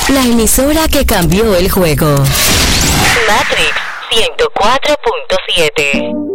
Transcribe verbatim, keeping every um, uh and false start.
La emisora que cambió el juego. Matrix ciento cuatro punto siete.